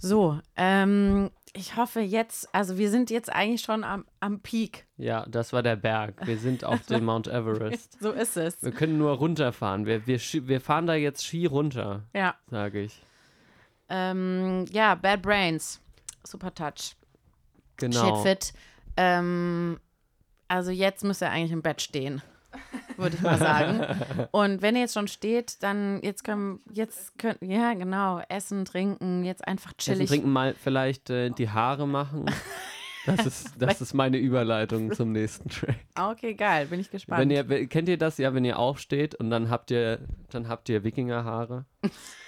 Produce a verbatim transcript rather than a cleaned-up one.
So, ähm, ich hoffe jetzt, also wir sind jetzt eigentlich schon am, am Peak. Ja, das war der Berg. Wir sind auf dem Mount Everest. So ist es. Wir können nur runterfahren. Wir, wir, wir fahren da jetzt Ski runter, Ja. sage ich. Ähm, ja, Bad Brains. Super Touch. Genau. Shitfit. Ähm, also jetzt müsst ihr eigentlich im Bett stehen, würde ich mal sagen. Und wenn ihr jetzt schon steht, dann jetzt können, jetzt können, ja genau, essen, trinken, jetzt einfach chillig. Essen, trinken, mal vielleicht äh, die Haare machen. Das ist, das ist meine Überleitung zum nächsten Track. Okay, geil, bin ich gespannt. Wenn ihr, kennt ihr das? Ja, wenn ihr aufsteht und dann habt ihr, dann habt ihr Wikingerhaare.